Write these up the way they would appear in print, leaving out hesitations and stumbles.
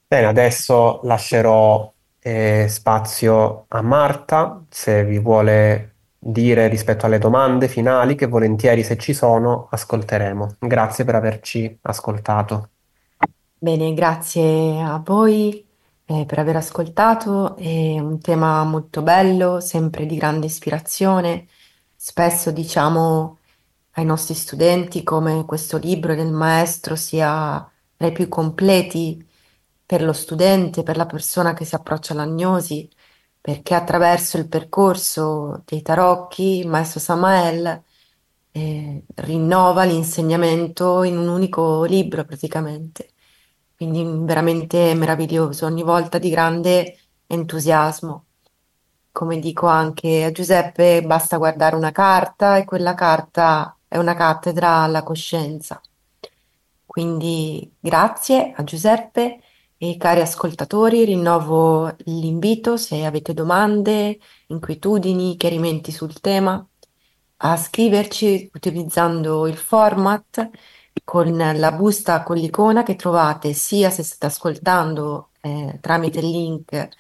Bene, adesso lascerò spazio a Marta se vi vuole dire rispetto alle domande finali, che volentieri se ci sono ascolteremo. Grazie per averci ascoltato. Bene, grazie a voi per aver ascoltato. È un tema molto bello, sempre di grande ispirazione. Spesso diciamo ai nostri studenti come questo libro del maestro sia tra i più completi per lo studente, per la persona che si approccia all'agnosi, perché attraverso il percorso dei tarocchi, il maestro Samael rinnova l'insegnamento in un unico libro praticamente. Quindi veramente meraviglioso, ogni volta di grande entusiasmo. Come dico anche a Giuseppe, basta guardare una carta e quella carta è una cattedra alla coscienza. Quindi grazie a Giuseppe e cari ascoltatori, rinnovo l'invito se avete domande, inquietudini, chiarimenti sul tema, a scriverci utilizzando il format con la busta con l'icona che trovate sia se state ascoltando tramite il link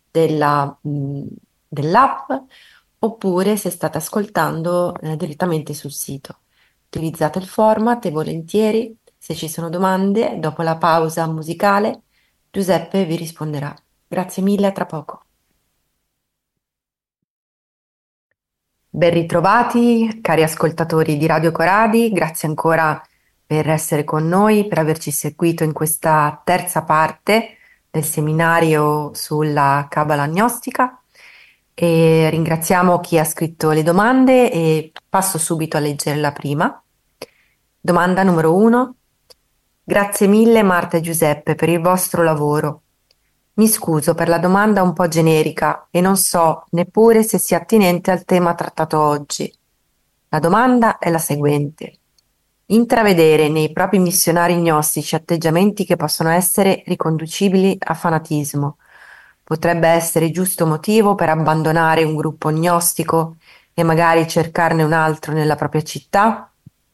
dell'app oppure se state ascoltando direttamente sul sito. Utilizzate il format e volentieri, se ci sono domande, dopo la pausa musicale, Giuseppe vi risponderà. Grazie mille, a tra poco. Ben ritrovati, cari ascoltatori di Radio Coradi, grazie ancora per essere con noi, per averci seguito in questa terza parte del seminario sulla Cabala Gnostica e ringraziamo chi ha scritto le domande e passo subito a leggere la prima. Domanda numero 1. Grazie mille Marta e Giuseppe per il vostro lavoro. Mi scuso per la domanda un po' generica e non so neppure se sia attinente al tema trattato oggi. La domanda è la seguente. Intravedere nei propri missionari gnostici atteggiamenti che possono essere riconducibili a fanatismo potrebbe essere giusto motivo per abbandonare un gruppo gnostico e magari cercarne un altro nella propria città?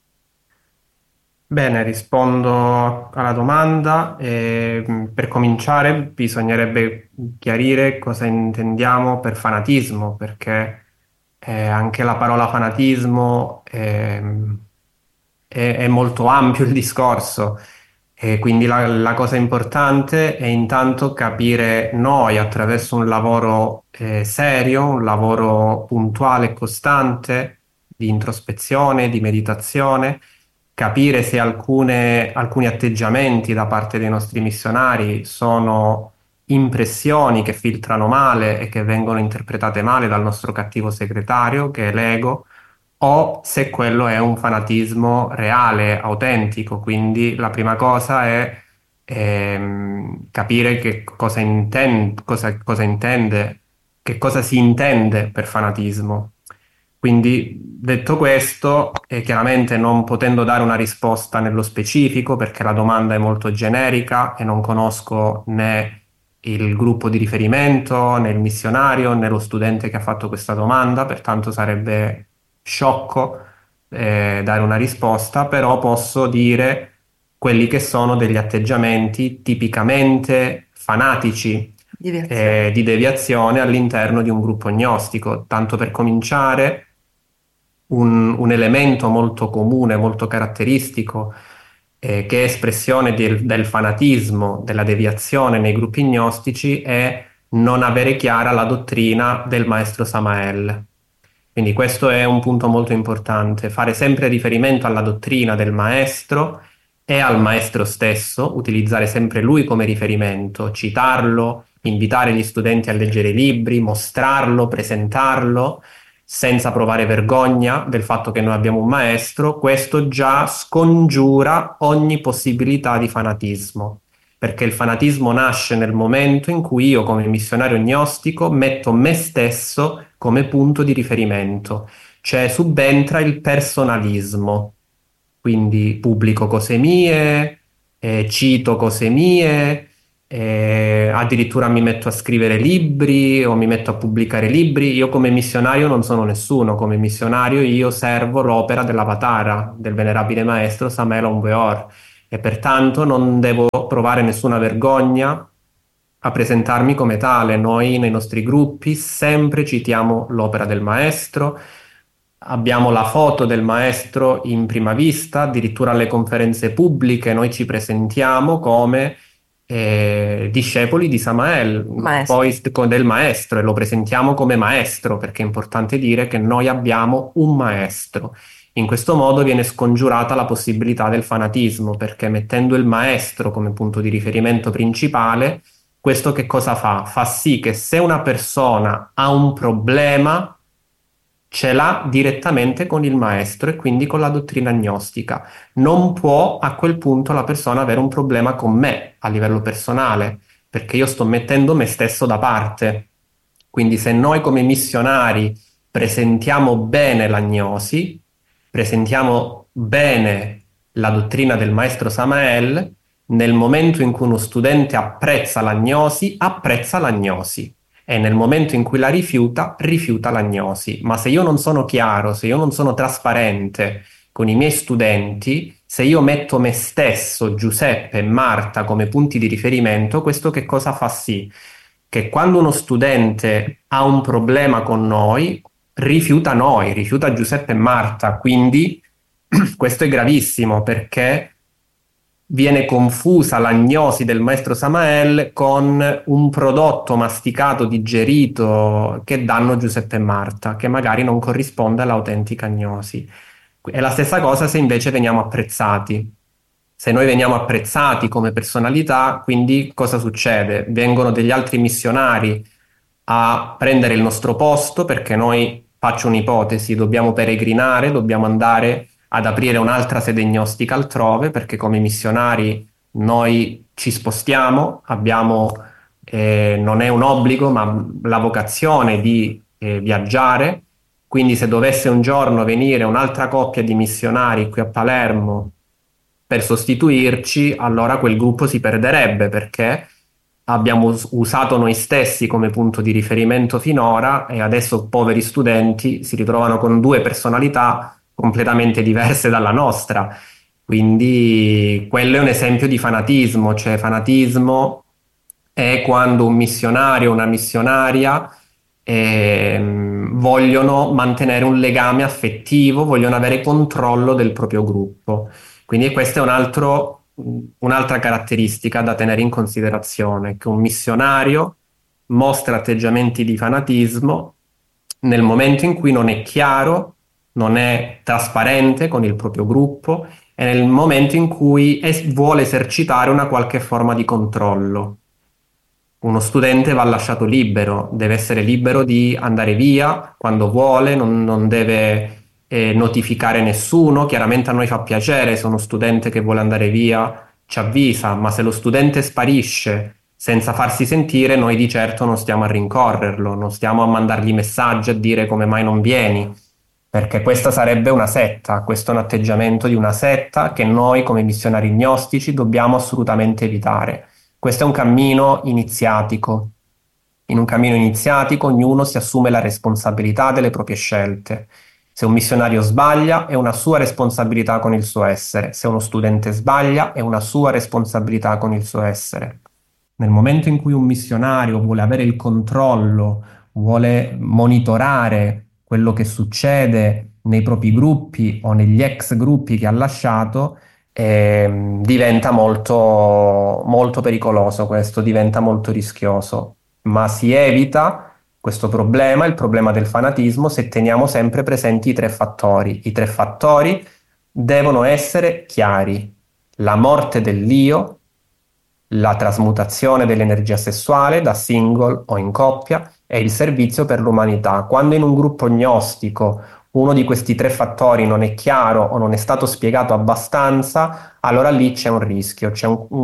Bene, rispondo alla domanda. Per cominciare bisognerebbe chiarire cosa intendiamo per fanatismo, perché anche la parola fanatismo è molto ampio il discorso. E quindi la cosa importante è intanto capire noi attraverso un lavoro serio, un lavoro puntuale e costante di introspezione, di meditazione, capire se alcuni atteggiamenti da parte dei nostri missionari sono impressioni che filtrano male e che vengono interpretate male dal nostro cattivo segretario, che è l'ego, o se quello è un fanatismo reale, autentico. Quindi la prima cosa è capire che cosa intende, che cosa si intende per fanatismo. Quindi, detto questo, chiaramente non potendo dare una risposta nello specifico, perché la domanda è molto generica e non conosco né il gruppo di riferimento, né il missionario, né lo studente che ha fatto questa domanda, pertanto sarebbe sciocco dare una risposta, però posso dire quelli che sono degli atteggiamenti tipicamente fanatici Deviazione. di deviazione all'interno di un gruppo gnostico. Tanto per cominciare, un elemento molto comune, molto caratteristico, che è espressione del fanatismo, della deviazione nei gruppi gnostici, è non avere chiara la dottrina del maestro Samael. Quindi questo è un punto molto importante, fare sempre riferimento alla dottrina del maestro e al maestro stesso, utilizzare sempre lui come riferimento, citarlo, invitare gli studenti a leggere i libri, mostrarlo, presentarlo, senza provare vergogna del fatto che noi abbiamo un maestro. Questo già scongiura ogni possibilità di fanatismo, perché il fanatismo nasce nel momento in cui io, come missionario gnostico, metto me stesso come punto di riferimento, cioè subentra il personalismo. Quindi pubblico cose mie, cito cose mie, addirittura mi metto a scrivere libri o mi metto a pubblicare libri. Io come missionario non sono nessuno, come missionario io servo l'opera dell'Avatara, del venerabile maestro Samuel Onweor, e pertanto non devo provare nessuna vergogna a presentarmi come tale. Noi nei nostri gruppi sempre citiamo l'opera del maestro, abbiamo la foto del maestro in prima vista, addirittura alle conferenze pubbliche noi ci presentiamo come discepoli di Samael, Maestro. poi del maestro, e lo presentiamo come maestro perché è importante dire che noi abbiamo un maestro. In questo modo viene scongiurata la possibilità del fanatismo, perché mettendo il maestro come punto di riferimento principale, questo che cosa fa? Fa sì che se una persona ha un problema, ce l'ha direttamente con il maestro e quindi con la dottrina gnostica. Non può a quel punto la persona avere un problema con me a livello personale, perché io sto mettendo me stesso da parte. Quindi se noi come missionari presentiamo bene la gnosi, presentiamo bene la dottrina del maestro Samael, nel momento in cui uno studente apprezza la gnosi, apprezza la gnosi e nel momento in cui la rifiuta, rifiuta l'agnosi. Ma se io non sono chiaro, se io non sono trasparente con i miei studenti, se io metto me stesso, Giuseppe e Marta come punti di riferimento, questo che cosa fa sì? Che quando uno studente ha un problema con noi, rifiuta Giuseppe e Marta, quindi questo è gravissimo perché viene confusa l'agnosi del maestro Samael con un prodotto masticato, digerito che danno Giuseppe e Marta, che magari non corrisponde all'autentica agnosi. È la stessa cosa se invece veniamo apprezzati. Se noi veniamo apprezzati come personalità, quindi cosa succede? Vengono degli altri missionari a prendere il nostro posto perché noi, faccio un'ipotesi, dobbiamo peregrinare, dobbiamo andare ad aprire un'altra sede gnostica altrove perché come missionari noi ci spostiamo, abbiamo, non è un obbligo, ma la vocazione di viaggiare. Quindi se dovesse un giorno venire un'altra coppia di missionari qui a Palermo per sostituirci, allora quel gruppo si perderebbe perché abbiamo usato noi stessi come punto di riferimento finora e adesso poveri studenti si ritrovano con due personalità completamente diverse dalla nostra. Quindi quello è un esempio di fanatismo, cioè fanatismo è quando un missionario o una missionaria vogliono mantenere un legame affettivo, vogliono avere controllo del proprio gruppo. Quindi questa è un'altra caratteristica da tenere in considerazione, che un missionario mostra atteggiamenti di fanatismo nel momento in cui non è chiaro, non è trasparente con il proprio gruppo e nel momento in cui vuole esercitare una qualche forma di controllo. Uno studente va lasciato libero, deve essere libero di andare via quando vuole, non deve notificare nessuno. Chiaramente a noi fa piacere se uno studente che vuole andare via ci avvisa, ma se lo studente sparisce senza farsi sentire, noi di certo non stiamo a rincorrerlo, non stiamo a mandargli messaggi a dire come mai non vieni, perché questa sarebbe una setta, questo è un atteggiamento di una setta che noi come missionari gnostici dobbiamo assolutamente evitare. Questo è un cammino iniziatico. In un cammino iniziatico ognuno si assume la responsabilità delle proprie scelte. Se un missionario sbaglia è una sua responsabilità con il suo essere, se uno studente sbaglia è una sua responsabilità con il suo essere. Nel momento in cui un missionario vuole avere il controllo, vuole monitorare quello che succede nei propri gruppi o negli ex gruppi che ha lasciato, diventa molto, molto pericoloso questo, diventa molto rischioso. Ma si evita questo problema, il problema del fanatismo, se teniamo sempre presenti i tre fattori. I tre fattori devono essere chiari: la morte dell'io, la trasmutazione dell'energia sessuale da single o in coppia e il servizio per l'umanità. Quando in un gruppo gnostico uno di questi tre fattori non è chiaro o non è stato spiegato abbastanza, allora lì c'è un rischio,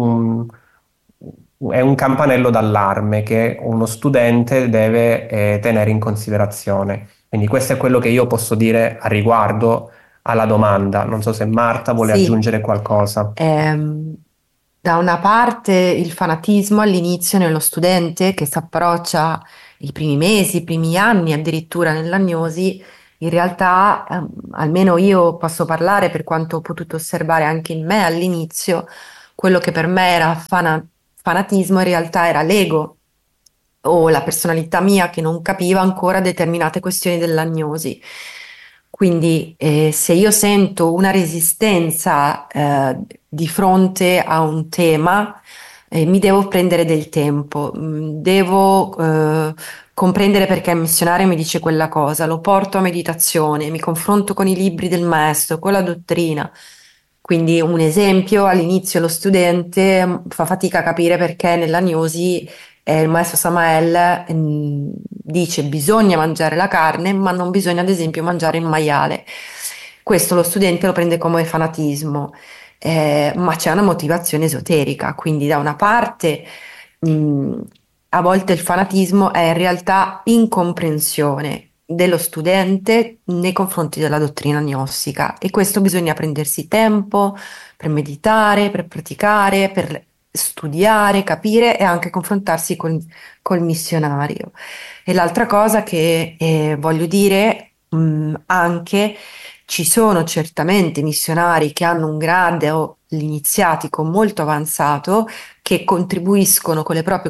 è un campanello d'allarme che uno studente deve tenere in considerazione. Quindi questo è quello che io posso dire a riguardo alla domanda. Non so se Marta vuole Sì, aggiungere qualcosa. ehm, da una parte il fanatismo all'inizio nello studente che si approccia i primi mesi, i primi anni addirittura nell'agnosi, in realtà, almeno io posso parlare per quanto ho potuto osservare anche in me all'inizio, quello che per me era fanatismo in realtà era l'ego o la personalità mia che non capiva ancora determinate questioni dell'agnosi. Quindi se io sento una resistenza di fronte a un tema, mi devo prendere del tempo, devo comprendere perché il missionario mi dice quella cosa, lo porto a meditazione, mi confronto con i libri del maestro, con la dottrina. Quindi un esempio, all'inizio lo studente fa fatica a capire perché nell'agnosi il maestro Samael dice bisogna mangiare la carne, ma non bisogna ad esempio mangiare il maiale. Questo lo studente lo prende come fanatismo, ma c'è una motivazione esoterica, quindi da una parte mh, a volte il fanatismo è in realtà incomprensione dello studente nei confronti della dottrina gnostica e questo bisogna prendersi tempo per meditare, per praticare, per studiare, capire e anche confrontarsi col missionario. E l'altra cosa che voglio dire, anche ci sono certamente missionari che hanno un grado iniziatico molto avanzato che contribuiscono con le proprie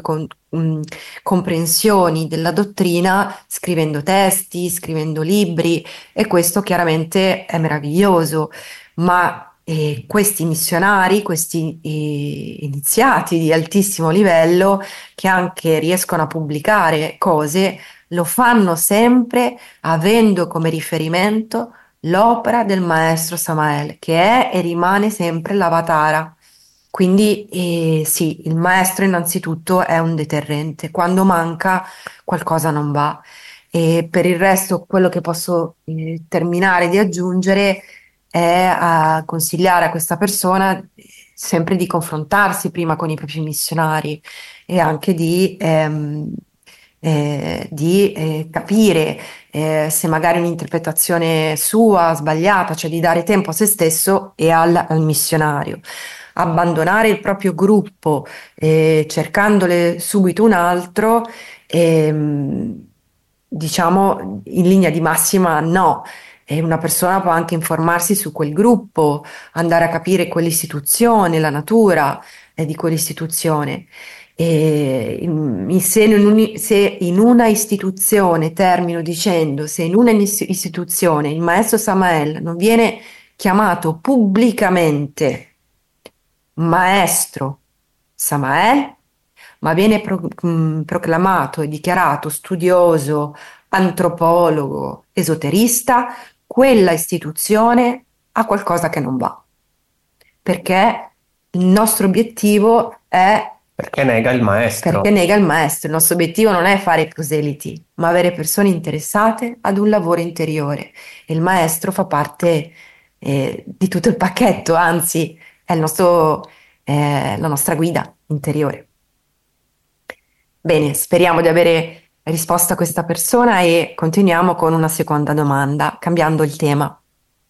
comprensioni della dottrina scrivendo testi, scrivendo libri e questo chiaramente è meraviglioso, ma questi missionari, questi iniziati di altissimo livello che anche riescono a pubblicare cose, lo fanno sempre avendo come riferimento l'opera del maestro Samael, che è e rimane sempre l'Avatara. Quindi sì, il maestro innanzitutto è un deterrente, quando manca qualcosa non va. E per il resto quello che posso terminare di aggiungere è a consigliare a questa persona sempre di confrontarsi prima con i propri missionari e anche di capire se magari un'interpretazione sua sbagliata, cioè di dare tempo a se stesso e al missionario. Abbandonare il proprio gruppo cercandole subito un altro, diciamo in linea di massima no. E una persona può anche informarsi su quel gruppo, andare a capire quell'istituzione, la natura di quell'istituzione. Se in una istituzione, termino dicendo, se in una istituzione il maestro Samael non viene chiamato pubblicamente maestro Samael, ma viene proclamato e dichiarato studioso, antropologo, esoterista, quella istituzione ha qualcosa che non va, perché il nostro obiettivo è Perché nega il perché maestro. nega il maestro. Il nostro obiettivo non è fare proseliti, ma avere persone interessate ad un lavoro interiore. E il maestro fa parte di tutto il pacchetto, anzi, è la nostra guida interiore. Bene, speriamo di avere risposto a questa persona e continuiamo con una seconda domanda, cambiando il tema.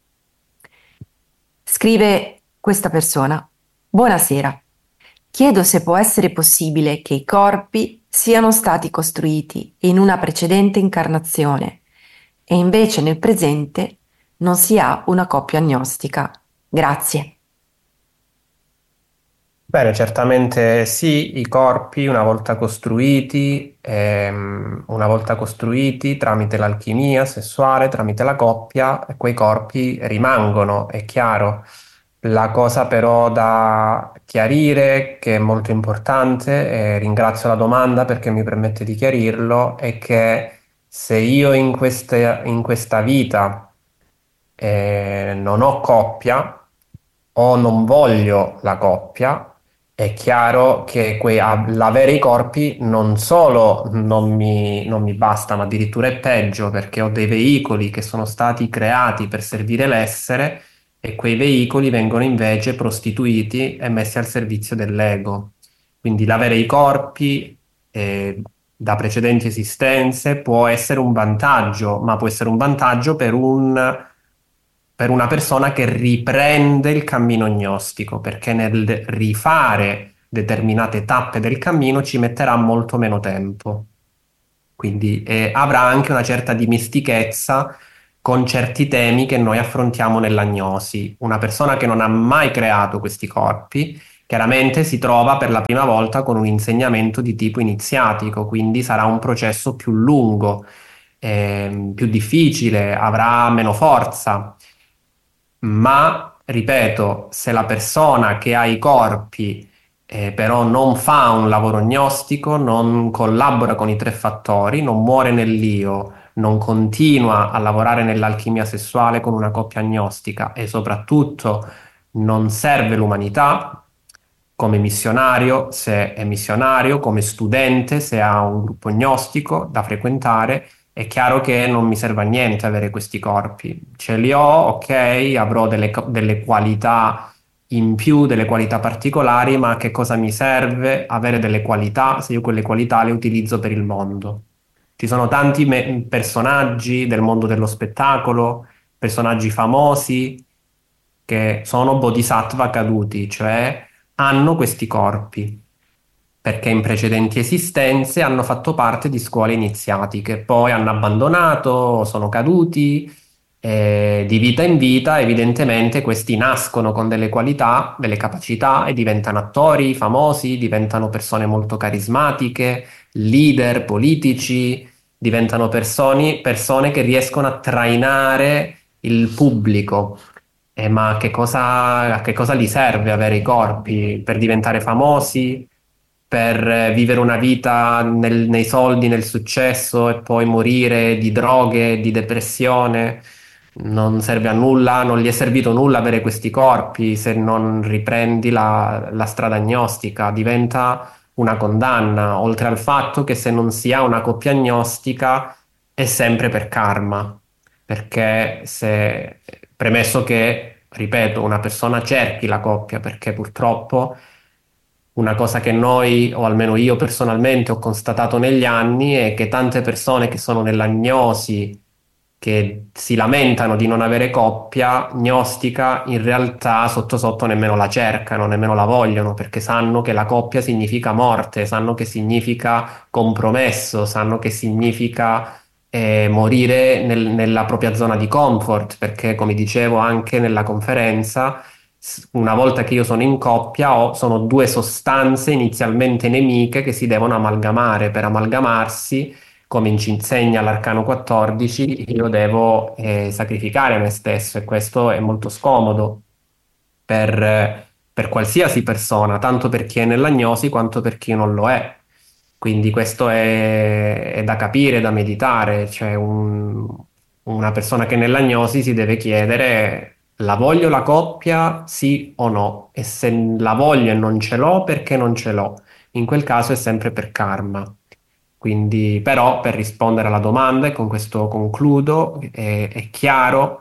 Scrive questa persona: Buonasera. Chiedo se può essere possibile che i corpi siano stati costruiti in una precedente incarnazione e invece nel presente non si ha una coppia agnostica. Grazie. Bene, certamente sì, i corpi una volta costruiti tramite l'alchimia sessuale, tramite la coppia, quei corpi rimangono, è chiaro. La cosa però da chiarire, che è molto importante, e ringrazio la domanda perché mi permette di chiarirlo, è che se io in questa vita non ho coppia o non voglio la coppia, è chiaro che l'avere i corpi non solo non mi basta, ma addirittura è peggio perché ho dei veicoli che sono stati creati per servire l'essere e quei veicoli vengono invece prostituiti e messi al servizio dell'ego. Quindi l'avere i corpi da precedenti esistenze può essere un vantaggio, ma può essere un vantaggio per una persona che riprende il cammino gnostico, perché nel rifare determinate tappe del cammino ci metterà molto meno tempo. Quindi avrà anche una certa dimestichezza con certi temi che noi affrontiamo nell'agnosi. Una persona che non ha mai creato questi corpi Chiaramente si trova per la prima volta con un insegnamento di tipo iniziatico, quindi sarà un processo più lungo, più difficile, avrà meno forza, ma ripeto, se la persona che ha i corpi però non fa un lavoro gnostico, non collabora con i tre fattori, non muore nell'io, non continua a lavorare nell'alchimia sessuale con una coppia gnostica e soprattutto non serve l'umanità come missionario, se è missionario, come studente, se ha un gruppo gnostico da frequentare, è chiaro che non mi serve a niente avere questi corpi. Ce li ho, ok, avrò delle qualità in più, delle qualità particolari, ma a che cosa mi serve avere delle qualità se io quelle qualità le utilizzo per il mondo? Ci sono tanti personaggi del mondo dello spettacolo, personaggi famosi che sono bodhisattva caduti, cioè hanno questi corpi, perché in precedenti esistenze hanno fatto parte di scuole iniziatiche, poi hanno abbandonato, sono caduti, e di vita in vita evidentemente questi nascono con delle qualità, delle capacità e diventano attori famosi, diventano persone molto carismatiche, leader politici, diventano persone che riescono a trainare il pubblico. Ma a che cosa gli serve avere i corpi? Per diventare famosi? Per vivere una vita nei soldi, nel successo e poi morire di droghe, di depressione? Non serve a nulla, non gli è servito nulla avere questi corpi se non riprendi la strada gnostica. Diventa una condanna, oltre al fatto che se non si ha una coppia gnostica è sempre per karma, perché se, premesso che, ripeto, una persona cerchi la coppia, perché purtroppo una cosa che noi, o almeno io personalmente, ho constatato negli anni è che tante persone che sono nell'agnosi, che si lamentano di non avere coppia gnostica, in realtà sotto sotto nemmeno la cercano, nemmeno la vogliono, perché sanno che la coppia significa morte, sanno che significa compromesso, sanno che significa morire nella propria zona di comfort, perché come dicevo anche nella conferenza, una volta che io sono in coppia, sono due sostanze inizialmente nemiche che si devono amalgamare. Per amalgamarsi, come ci insegna l'Arcano 14, io devo sacrificare me stesso e questo è molto scomodo per qualsiasi persona, tanto per chi è nell'agnosi quanto per chi non lo è. Quindi questo è da capire, da meditare, cioè una persona che è nell'agnosi si deve chiedere la voglio la coppia, sì o no? E se la voglio e non ce l'ho, perché non ce l'ho? In quel caso è sempre per karma. Quindi, però, per rispondere alla domanda, e con questo concludo, è chiaro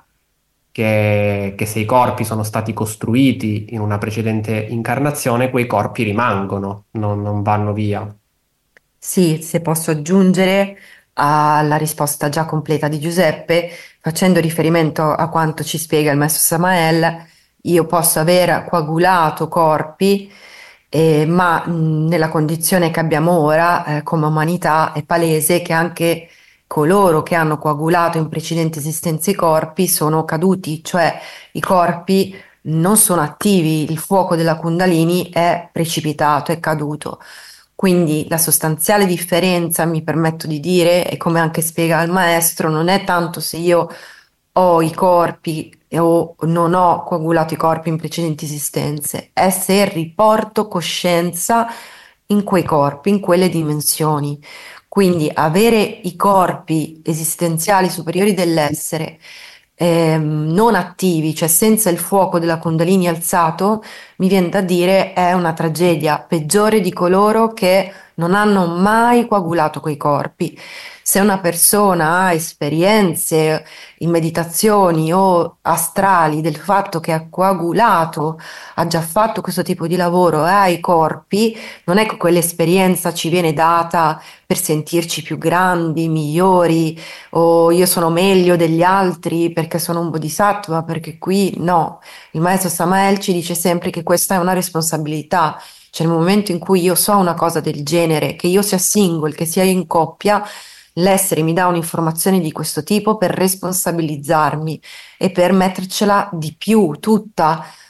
che se i corpi sono stati costruiti in una precedente incarnazione, quei corpi rimangono, non vanno via. Sì, se posso aggiungere alla risposta già completa di Giuseppe, facendo riferimento a quanto ci spiega il maestro Samael, io posso aver coagulato corpi, ma nella condizione che abbiamo ora, come umanità, è palese che anche coloro che hanno coagulato in precedenti esistenze i corpi sono caduti, cioè i corpi non sono attivi, il fuoco della Kundalini è precipitato, è caduto. Quindi la sostanziale differenza, mi permetto di dire, e come anche spiega il maestro, non è tanto se io ho i corpi o non ho coagulato i corpi in precedenti esistenze, è se riporto coscienza in quei corpi, in quelle dimensioni. Quindi avere i corpi esistenziali superiori dell'essere non attivi, cioè senza il fuoco della Kundalini alzato, mi viene da dire è una tragedia peggiore di coloro che non hanno mai coagulato quei corpi. Se una persona ha esperienze in meditazioni o astrali del fatto che ha coagulato, ha già fatto questo tipo di lavoro e ha i corpi, non è che quell'esperienza ci viene data per sentirci più grandi, migliori, o io sono meglio degli altri perché sono un bodhisattva, perché qui no. Il maestro Samael ci dice sempre che questa è una responsabilità. Cioè, nel momento in cui io so una cosa del genere, che io sia single, che sia in coppia, l'essere mi dà un'informazione di questo tipo per responsabilizzarmi e per mettercela di più, tutta,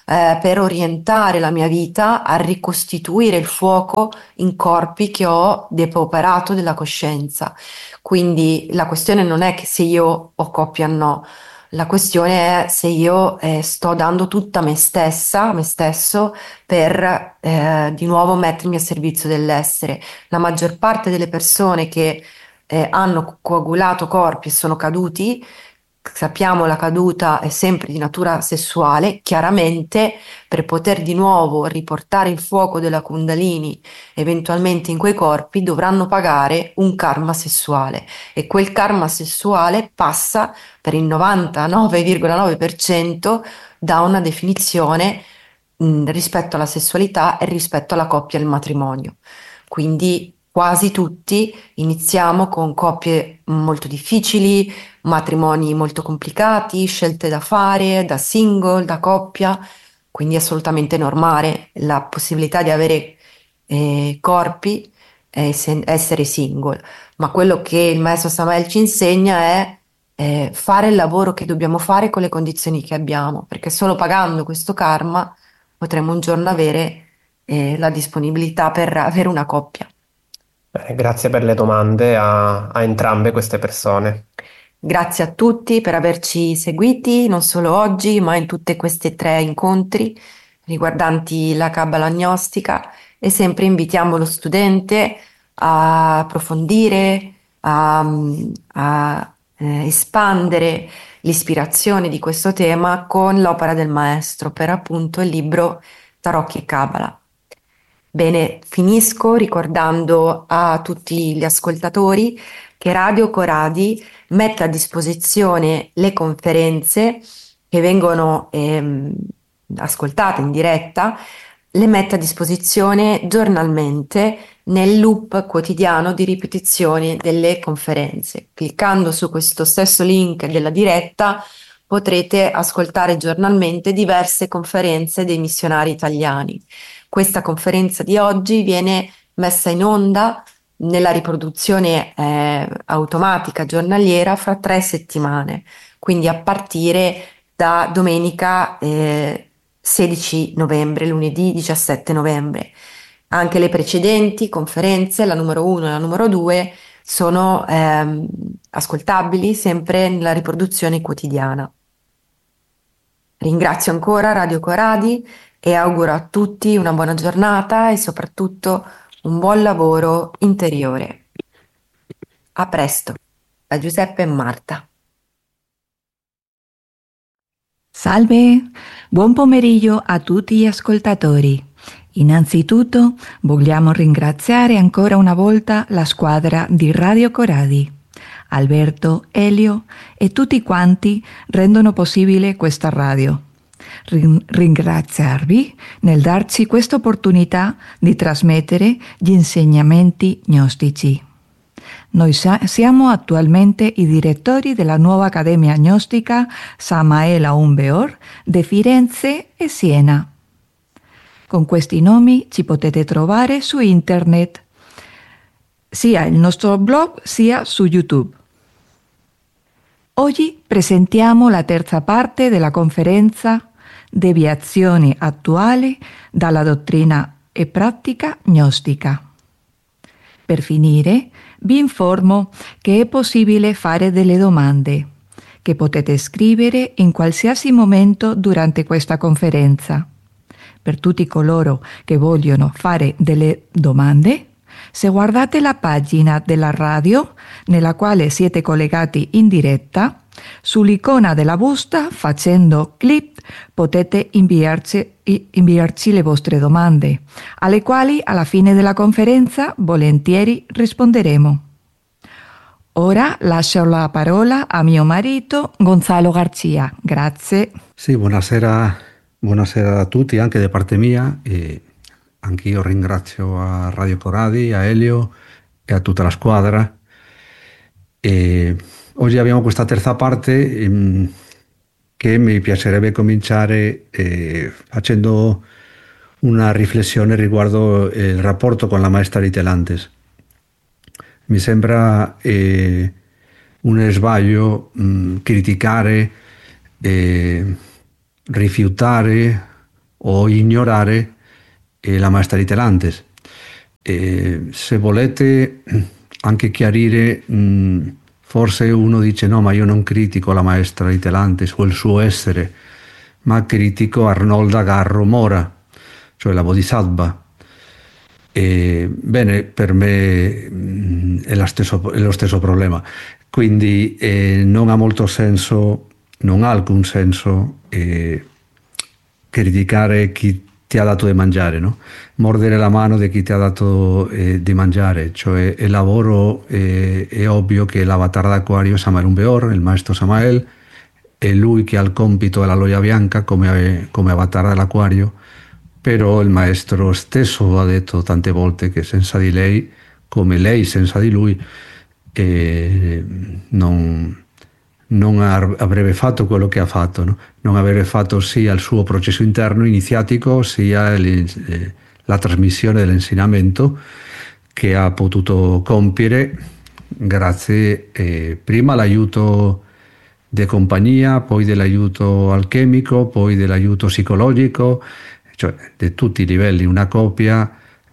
per orientare la mia vita a ricostituire il fuoco in corpi che ho depauperato della coscienza. Quindi la questione non è che se io ho coppia o no, la questione è se io sto dando tutta me stessa, me stesso, per di nuovo mettermi a servizio dell'essere. La maggior parte delle persone che hanno coagulato corpi e sono caduti, sappiamo la caduta è sempre di natura sessuale, chiaramente per poter di nuovo riportare il fuoco della Kundalini eventualmente in quei corpi dovranno pagare un karma sessuale e quel karma sessuale passa per il 99,9% da una definizione rispetto alla sessualità e rispetto alla coppia e al matrimonio. Quindi quasi tutti iniziamo con coppie molto difficili, matrimoni molto complicati, scelte da fare, da single, da coppia, quindi è assolutamente normale la possibilità di avere corpi e essere single. Ma quello che il maestro Samael ci insegna è fare il lavoro che dobbiamo fare con le condizioni che abbiamo, perché solo pagando questo karma potremo un giorno avere la disponibilità per avere una coppia. Grazie per le domande a entrambe queste persone. Grazie a tutti per averci seguiti, non solo oggi, ma in tutti questi tre incontri riguardanti la Cabala gnostica e sempre invitiamo lo studente a approfondire, a espandere l'ispirazione di questo tema con l'opera del maestro, per appunto il libro Tarocchi e Cabala. Bene, finisco ricordando a tutti gli ascoltatori che Radio Coradi mette a disposizione le conferenze che vengono ascoltate in diretta, le mette a disposizione giornalmente nel loop quotidiano di ripetizione delle conferenze. Cliccando su questo stesso link della diretta potrete ascoltare giornalmente diverse conferenze dei missionari italiani. Questa conferenza di oggi viene messa in onda nella riproduzione automatica giornaliera fra 3 settimane, quindi a partire da domenica 16 novembre, lunedì 17 novembre. Anche le precedenti conferenze, la numero 1 e la numero 2, sono ascoltabili sempre nella riproduzione quotidiana. Ringrazio ancora Radio Coradi e auguro a tutti una buona giornata e soprattutto un buon lavoro interiore. A presto, da Giuseppe e Marta. Salve, buon pomeriggio a tutti gli ascoltatori. Innanzitutto vogliamo ringraziare ancora una volta la squadra di Radio Coradi. Alberto, Elio e tutti quanti rendono possibile questa radio. Ringraziarvi nel darci questa opportunità di trasmettere gli insegnamenti gnostici. Noi siamo attualmente i direttori della nuova Accademia Gnostica Samael Aun Beor di Firenze e Siena. Con questi nomi ci potete trovare su internet, sia il nostro blog sia su YouTube. Oggi presentiamo la terza parte della conferenza Deviazioni attuali dalla dottrina e pratica gnostica. Per finire, vi informo che è possibile fare delle domande che potete scrivere in qualsiasi momento durante questa conferenza. Per tutti coloro che vogliono fare delle domande, se guardate la pagina della radio nella quale siete collegati in diretta, sull'icona della busta facendo clic potete inviarci le vostre domande, alle quali alla fine della conferenza volentieri risponderemo. Ora lascio la parola a mio marito Gonzalo Garcia. Grazie. Sì, buonasera a tutti, anche da parte mia. E anch'io ringrazio a Radio Coradi, a Elio e a tutta la squadra. E oggi abbiamo questa terza parte che mi piacerebbe cominciare facendo una riflessione riguardo il rapporto con la maestra Ritelantes. Mi sembra un sbaglio criticare, rifiutare o ignorare la maestra Itelantes. Se volete anche chiarire, forse uno dice no, ma io non critico la maestra Itelantes o il suo essere, ma critico Arnolda Garro Mora, cioè la Bodhisattva. Bene, per me è lo stesso problema, quindi non ha molto senso, non ha alcun senso criticare chi ti ha dato da mangiare, no? Mordere la mano di chi ti ha dato di mangiare, cioè il lavoro è ovvio che l'avatar d'acquario Samael Umbeor, il maestro Samael, è lui che ha il compito della Loia Bianca come avatar dell'acquario, però il maestro stesso ha detto tante volte che senza di lei, come lei senza di lui, non avrebbe fatto quello che ha fatto, no? Non avrebbe fatto sia il suo processo interno iniziatico sia la trasmissione dell'insegnamento che ha potuto compiere grazie prima all'aiuto di compagnia, poi dell'aiuto alchemico, poi dell'aiuto psicologico, cioè di tutti i livelli. Una coppia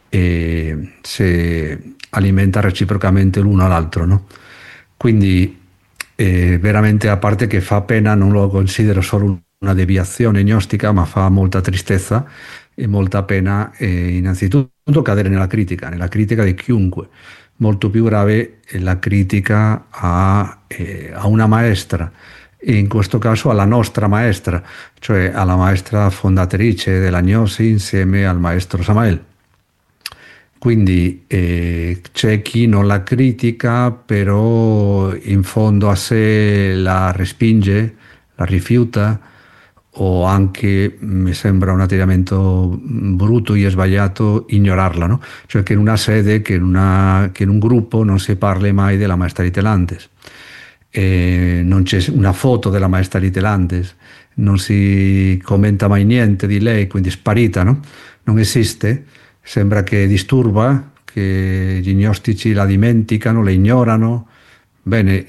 si alimenta reciprocamente l'uno all'altro, no? Quindi veramente, a parte che fa pena, non lo considero solo una deviazione gnostica, ma fa molta tristezza e molta pena innanzitutto cadere nella critica di chiunque. Molto più grave è la critica a una maestra, e in questo caso alla nostra maestra, cioè alla maestra fondatrice della Gnosi insieme al maestro Samael. Quindi c'è chi non la critica, però in fondo a sé la respinge, la rifiuta, o anche, mi sembra un atteggiamento brutto e sbagliato, ignorarla, no? Cioè che in una sede, che in un gruppo non si parli mai della maestra Itelantes. Non c'è una foto della maestra Itelantes, non si commenta mai niente di lei, quindi è sparita, no? Non esiste. Sembra che disturba, che gli gnostici la dimenticano, la ignorano. Bene,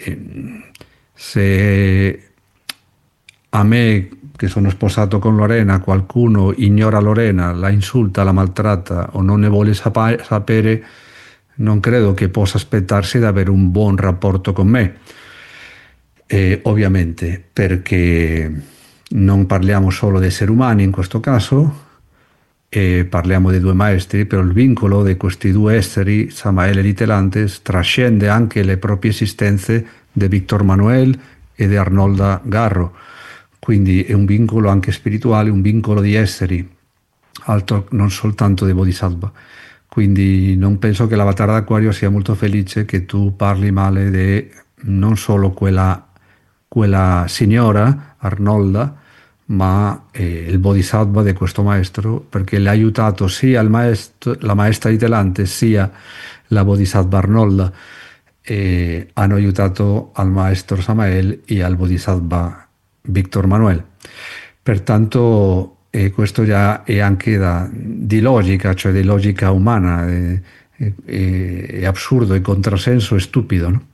se a me, che sono sposato con Lorena, qualcuno ignora Lorena, la insulta, la maltratta o non ne vuole sapere, non credo che possa aspettarsi di avere un buon rapporto con me. Ovviamente, perché non parliamo solo di esseri umani in questo caso, parliamo di due maestri, però il vincolo di questi due esseri, Samael e Itelantes, trascende anche le proprie esistenze di Víctor Manuel e di Arnolda Garro. Quindi è un vincolo anche spirituale, un vincolo di esseri, altro non soltanto di Bodhisattva. Quindi non penso che l'avatar d'acquario sia molto felice che tu parli male di non solo quella signora Arnolda, ma il Bodhisattva di questo maestro, perché le ha aiutato sia la maestra Itelantes sia la Bodhisattva Arnolda, e hanno aiutato al maestro Samael e al Bodhisattva Víctor Manuel. Pertanto questo già è anche di logica, cioè di logica umana, è assurdo, è controsenso, è stupido, no?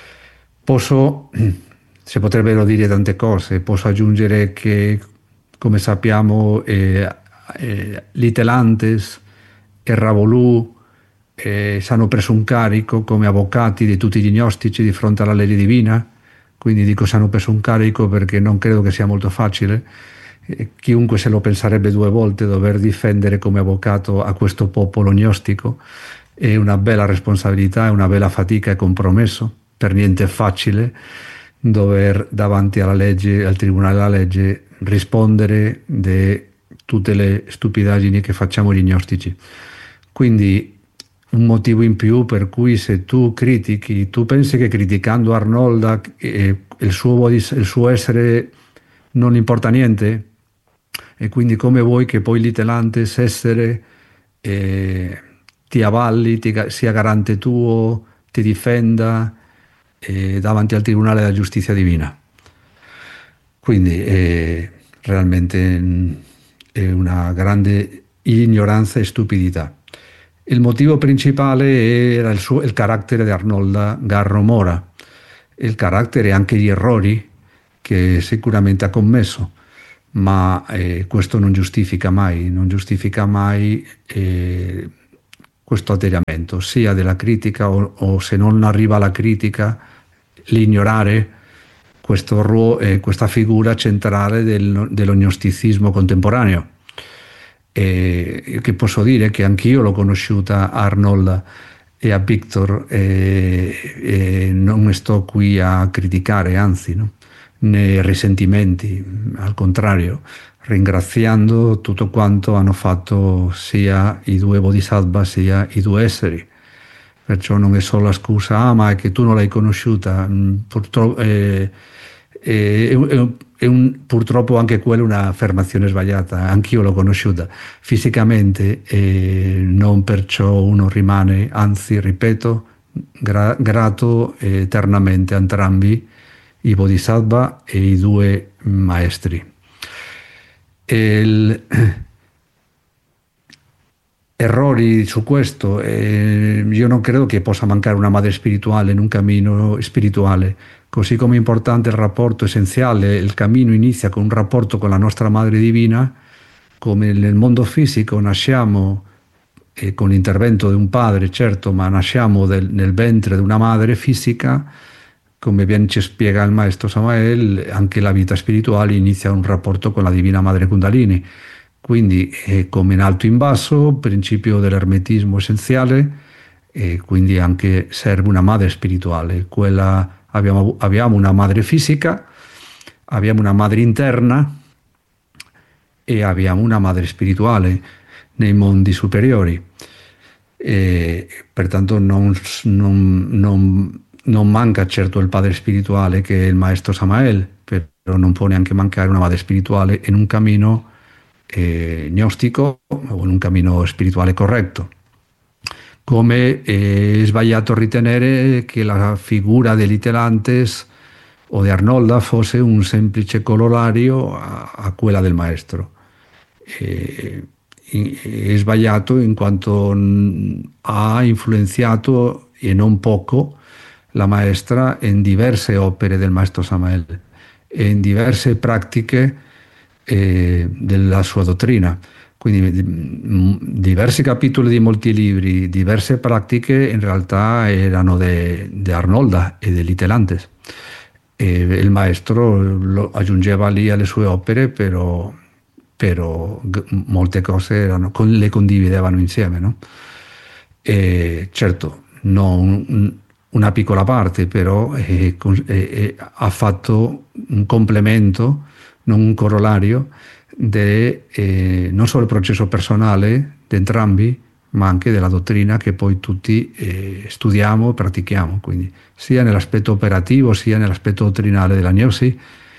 Si potrebbero dire tante cose, posso aggiungere che, come sappiamo, l'Itelantes e Ravolù si hanno preso un carico come avvocati di tutti gli gnostici di fronte alla legge divina, quindi dico si hanno preso un carico perché non credo che sia molto facile. Chiunque se lo penserebbe due volte dover difendere come avvocato a questo popolo gnostico. È una bella responsabilità, è una bella fatica e compromesso, per niente facile dover davanti alla legge, al tribunale della legge, rispondere di tutte le stupidaggini che facciamo gli gnostici. Quindi un motivo in più per cui, se tu critichi, tu pensi che criticando Arnolda il suo essere non importa niente, e quindi come vuoi che poi l'Itelantes essere ti avalli, sia garante tuo, ti difenda davanti al Tribunale della Giustizia Divina. Quindi realmente è una grande ignoranza e stupidità. Il motivo principale era il carattere di Arnolda Garro Mora, il carattere e anche gli errori che sicuramente ha commesso, ma questo non giustifica mai questo atteggiamento, sia della critica o se non arriva la critica, l'ignorare questa figura centrale dello gnosticismo contemporaneo. Che posso dire che anch'io l'ho conosciuta Arnold e a Victor, e non sto qui a criticare, anzi, no? Né risentimenti, al contrario, ringraziando tutto quanto hanno fatto sia i due bodhisattva sia i due esseri. Perciò non è solo la scusa, ma è che tu non l'hai conosciuta, purtroppo, purtroppo anche quella è un'affermazione sbagliata, anch'io l'ho conosciuta fisicamente, e non perciò uno rimane, anzi, ripeto, grato eternamente a entrambi i bodhisattva e i due maestri. Errori su questo, io non credo che possa mancare una madre spirituale in un cammino spirituale, così come è importante il rapporto essenziale. Il cammino inizia con un rapporto con la nostra madre divina, come nel mondo fisico nasciamo con l'intervento di un padre, certo, ma nasciamo nel ventre di una madre fisica. Come ben ci spiega il maestro Samael, anche la vita spirituale inizia un rapporto con la divina madre Kundalini. Quindi, come in alto in basso, principio dell'ermetismo essenziale, e quindi anche serve una madre spirituale. Abbiamo una madre fisica, abbiamo una madre interna e abbiamo una madre spirituale nei mondi superiori. Pertanto non manca certo il padre spirituale, che è il maestro Samael, però non può neanche mancare una madre spirituale in un cammino gnostico o in un cammino spirituale corretto. Come è sbagliato ritenere che la figura di Litelantes o di Arnolda fosse un semplice corollario a quella del maestro. È sbagliato in quanto ha influenziato, e non poco, la maestra in diverse opere del maestro Samael e in diverse pratiche della sua dottrina. Quindi diversi capitoli di molti libri, diverse pratiche in realtà erano di Arnolda e di Litelantes. Il maestro lo aggiungeva lì alle sue opere, però molte cose le condividevano insieme, no? Certo, non una piccola parte, però ha fatto un complemento, non un corollario, non solo il processo personale di entrambi, ma anche della dottrina che poi tutti studiamo e pratichiamo. Quindi sia nell'aspetto operativo sia nell'aspetto dottrinale della Gnosi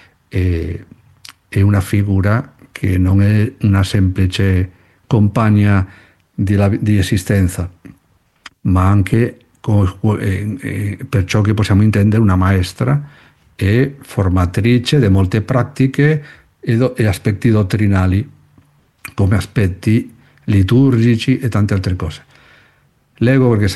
è una figura che non è una semplice compagna di esistenza, ma anche per ciò che possiamo intendere una maestra e formatrice di molte pratiche e aspetti dottrinali, come aspetti liturgici e tante altre cose. Leggo perché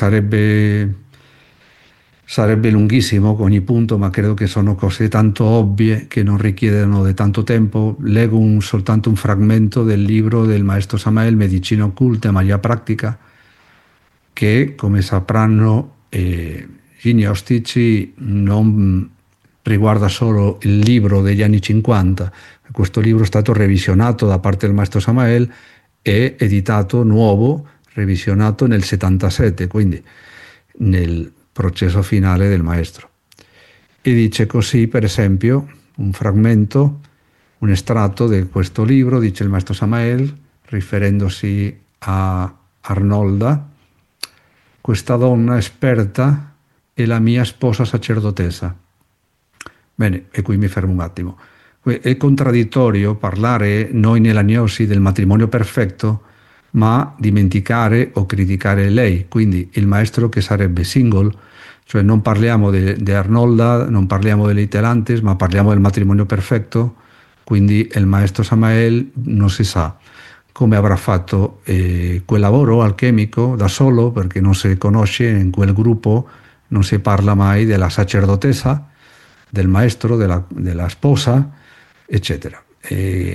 sarebbe lunghissimo con ogni punto, ma credo che sono cose tanto ovvie che non richiedono di tanto tempo. Leggo soltanto un frammento del libro del maestro Samael, Medicina occulta e magia pratica, che, come sapranno gli gnostici, non riguarda solo il libro degli anni 50. Questo libro è stato revisionato da parte del maestro Samael e editato nuovo, revisionato nel 77, quindi nel processo finale del maestro. E dice così, per esempio, un frammento, un estratto di questo libro, dice il maestro Samael, riferendosi a Arnolda: questa donna esperta è la mia sposa sacerdotessa. Bene, e qui mi fermo un attimo. È contraddittorio parlare noi nella Gnosi del matrimonio perfetto, ma dimenticare o criticare lei, quindi il maestro che sarebbe single. Cioè non parliamo di Arnolda, non parliamo di Litelantes, ma parliamo del matrimonio perfetto. Quindi il maestro Samael non si sa come avrà fatto quel lavoro alchemico da solo, perché non si conosce in quel gruppo, non si parla mai della sacerdotessa, del maestro, della sposa, eccetera.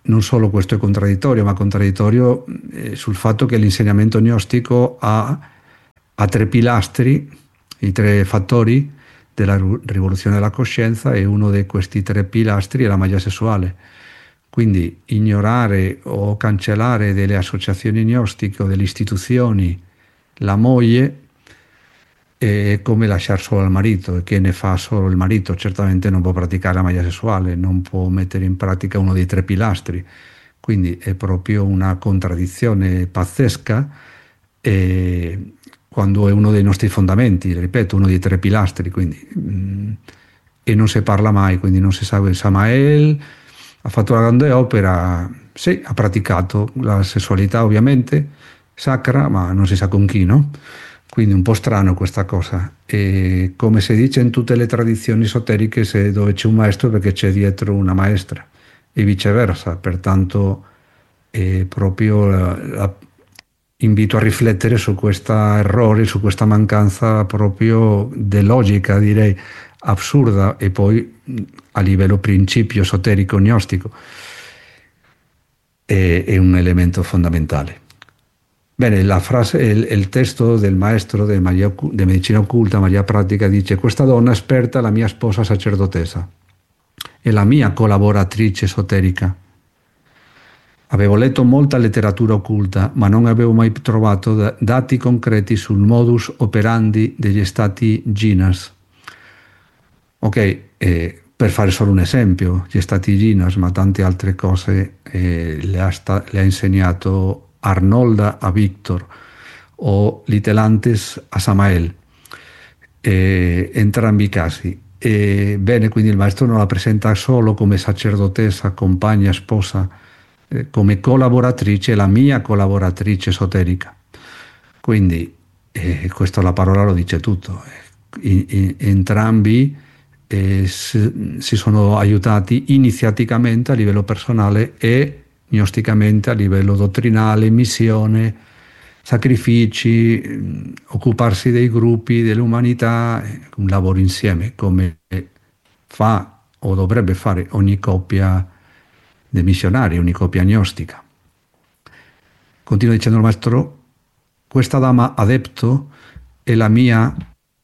non solo questo è contraddittorio, ma contraddittorio sul fatto che l'insegnamento gnostico ha tre pilastri, i tre fattori della rivoluzione della coscienza, e uno di questi tre pilastri è la maglia sessuale. Quindi ignorare o cancellare delle associazioni gnostiche o delle istituzioni la moglie è come lasciare solo il marito, e che ne fa solo il marito certamente non può praticare la maglia sessuale, non può mettere in pratica uno dei tre pilastri. Quindi è proprio una contraddizione pazzesca, quando è uno dei nostri fondamenti, ripeto, uno dei tre pilastri, quindi, e non si parla mai, quindi non si sa. Samael ha fatto una grande opera, sì, ha praticato la sessualità ovviamente sacra, ma non si sa con chi, no? Quindi un po' strano questa cosa. E come si dice in tutte le tradizioni esoteriche, se dove c'è un maestro perché c'è dietro una maestra, e viceversa. Pertanto proprio invito a riflettere su questo errore, su questa mancanza proprio di logica, direi assurda, e poi a livello principio esoterico gnostico è un elemento fondamentale. Bene, la frase, il testo del maestro di medicina occulta, magia pratica, dice: questa donna esperta è la mia sposa sacerdotessa, è la mia collaboratrice esoterica. Avevo letto molta letteratura occulta, ma non avevo mai trovato dati concreti sul modus operandi degli stati Ginas. Ok, per fare solo un esempio, gli stati Ginas, ma tante altre cose le ha insegnato Arnolda a Victor, o Litelantes a Samael, entrambi i casi. Bene, quindi il maestro non la presenta solo come sacerdotessa, compagna, sposa, come collaboratrice, la mia collaboratrice esoterica. Quindi questa la parola lo dice tutto. Entrambi si sono aiutati iniziaticamente a livello personale e gnosticamente a livello dottrinale, missione, sacrifici, occuparsi dei gruppi, dell'umanità, un lavoro insieme, come fa o dovrebbe fare ogni coppia dei missionari, ogni coppia gnostica. Continua dicendo il maestro: questa dama adepto è la mia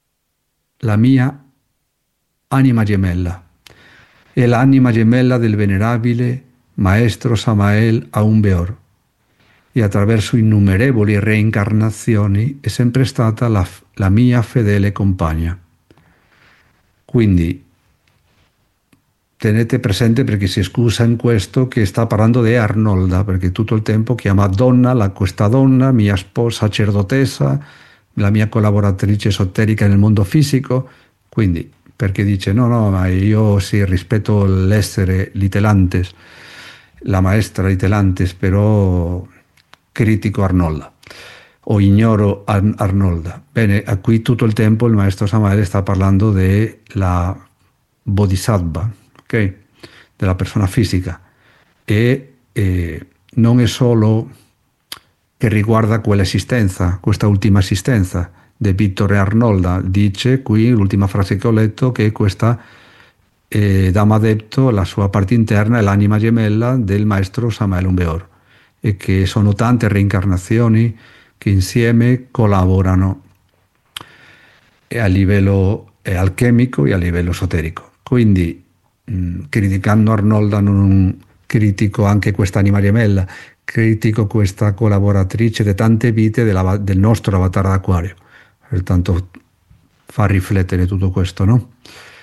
anima gemella, è l'anima gemella del venerabile maestro Samael Aun Weor, e attraverso innumerevoli reincarnazioni è sempre stata la mia fedele compagna. Quindi tenete presente, perché si scusa in questo, che sta parlando di Arnolda, perché tutto il tempo chiama donna, questa donna, mia sposa sacerdotessa, la mia collaboratrice esoterica nel mondo fisico. Quindi perché dice no, ma io sì rispetto l'essere Litelantes, la maestra Litelantes, però critico Arnolda o ignoro Arnolda. Bene, a qui tutto il tempo il maestro Samael sta parlando della bodhisattva, ok? Della persona fisica, e non è solo che riguarda quell'esistenza, questa ultima esistenza di Vittore Arnolda. Dice qui, l'ultima frase che ho letto, che questa dama adepto, la sua parte interna è l'anima gemella del maestro Samael Aun Weor, e che sono tante reincarnazioni che insieme collaborano a livello alchemico e a livello esoterico. Quindi criticando Arnolda non critico anche questa anima gemella, critico questa collaboratrice di tante vite del nostro avatar d'Acquario. Pertanto fa riflettere tutto questo, no?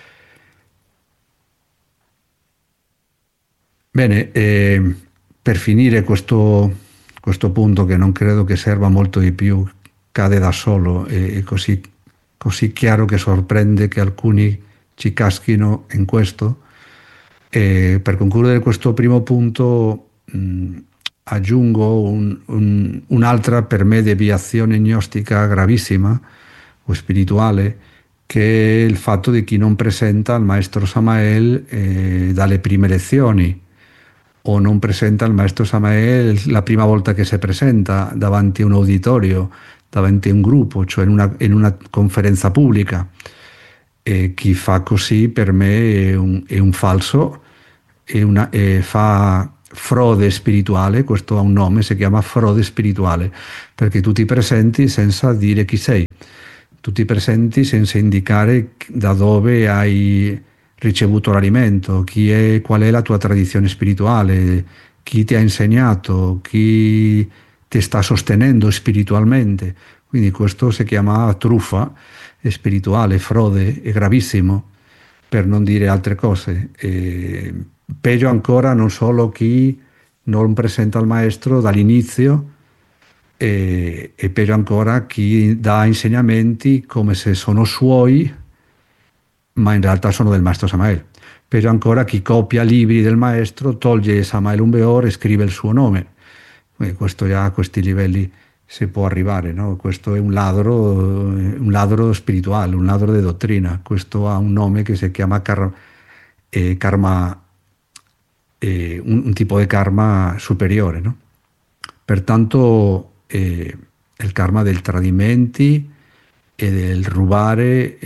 Bene, per finire questo punto, che non credo che serva molto di più, cade da solo, è così chiaro che sorprende che alcuni ci caschino in questo. Per concludere questo primo punto, aggiungo un'altra, per me, deviazione gnostica gravissima o spirituale, che è il fatto di chi non presenta il maestro Samael dalle prime lezioni, o non presenta il maestro Samael la prima volta che si presenta davanti a un uditorio, davanti a un gruppo, cioè in una conferenza pubblica. E chi fa così per me è un falso, fa frode spirituale, questo ha un nome, si chiama frode spirituale, perché tu ti presenti senza dire chi sei, tu ti presenti senza indicare da dove hai ricevuto l'alimento, qual è la tua tradizione spirituale, chi ti ha insegnato, chi ti sta sostenendo spiritualmente. Quindi questo si chiama truffa spirituale, frode, è gravissimo, per non dire altre cose. E peggio ancora non solo chi non presenta il maestro dall'inizio, e peggio ancora chi dà insegnamenti come se sono suoi, ma in realtà sono del maestro Samael. Peggio ancora chi copia libri del maestro, toglie Samael Aun-Weor e scrive il suo nome. Questo già a questi livelli si può arrivare, no? Questo è un ladro spirituale, un ladro di dottrina. Questo ha un nome che si chiama karma, un tipo di karma superiore, no? Pertanto il karma del tradimenti e del rubare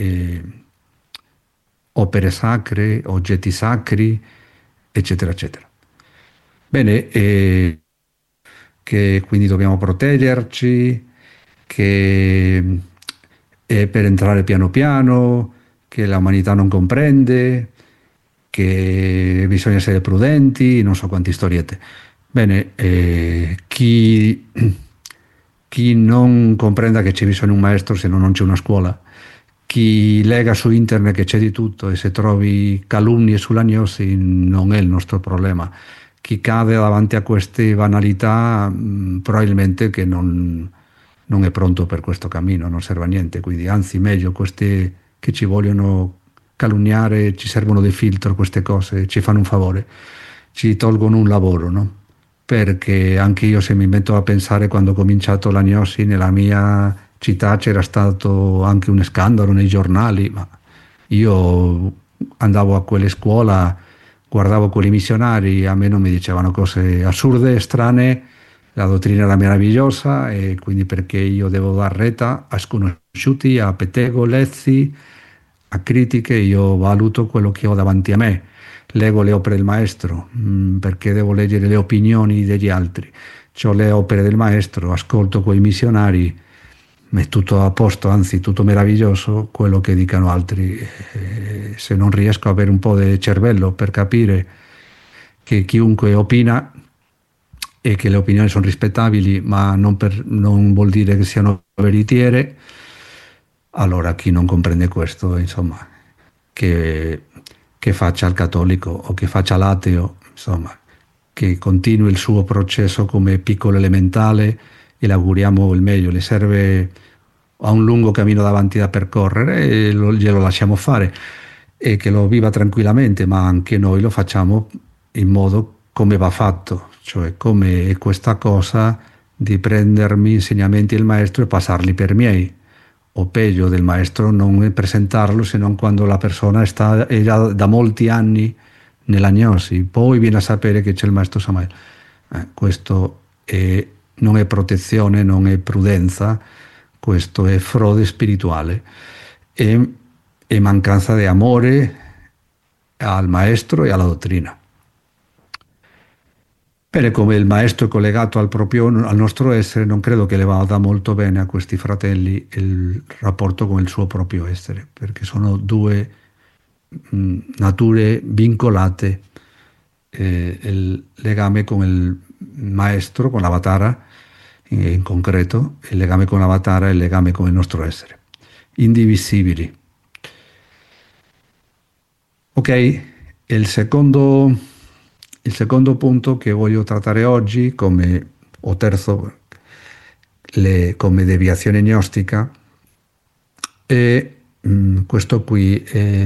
opere sacre, oggetti sacri, eccetera, eccetera. Bene, che quindi dobbiamo proteggerci, che è per entrare piano piano, che l'umanità non comprende, che bisogna essere prudenti, non so quante storiette. Bene, chi non comprenda che c'è bisogno di un maestro se no non c'è una scuola, chi lega su internet che c'è di tutto e se trovi calunnie sulla gnosi non è il nostro problema. Chi cade davanti a queste banalità probabilmente che non è pronto per questo cammino, non serve a niente, quindi anzi meglio queste che ci vogliono calunniare, ci servono dei filtro, queste cose ci fanno un favore, ci tolgono un lavoro, no? Perché anche io, se mi metto a pensare, quando ho cominciato la gnosi nella mia città c'era stato anche un scandalo nei giornali, ma io andavo a quelle scuole, guardavo quelli missionari, a me non mi dicevano cose assurde, strane, la dottrina era meravigliosa e quindi perché io devo dar retta a sconosciuti, a pettegolezzi, a critiche, io valuto quello che ho davanti a me, leggo le opere del maestro, perché devo leggere le opinioni degli altri, ho le opere del maestro, ascolto quei missionari, è tutto a posto, anzi tutto meraviglioso quello che dicano altri. Se non riesco a avere un po' di cervello per capire che chiunque opina e che le opinioni sono rispettabili, ma non vuol dire che siano veritiere, allora chi non comprende questo, insomma, che faccia il cattolico o che faccia l'ateo, insomma, che continui il suo processo come piccolo elementale e le auguriamo il meglio, le serve a un lungo cammino davanti da percorrere e glielo lasciamo fare e che lo viva tranquillamente, ma anche noi lo facciamo in modo come va fatto, cioè come è questa cosa di prendermi insegnamenti del maestro e passarli per miei, o peggio del maestro non presentarlo se non quando la persona è già da molti anni nella gnosi, poi viene a sapere che c'è il maestro Samael. Questo non è protezione, non è prudenza, questo è frode spirituale e mancanza di amore al maestro e alla dottrina. Bene, come il maestro è collegato al nostro essere, non credo che le vada molto bene a questi fratelli il rapporto con il suo proprio essere, perché sono due nature vincolate, il legame con il maestro, con l'Avatara in concreto, il legame con l'Avatara e il legame con il nostro essere, indivisibili. Ok, il secondo punto che voglio trattare oggi o terzo, come deviazione gnostica, è questo qui,